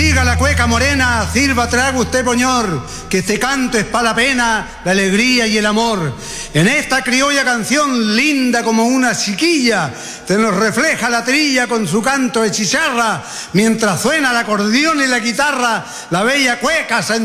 Siga la cueca morena, sirva trago usted poñor, que este canto es pa' la pena, la alegría y el amor. En esta criolla canción, linda como una chiquilla, se nos refleja la trilla con su canto de chicharra, mientras suena el acordeón y la guitarra, la bella cueca se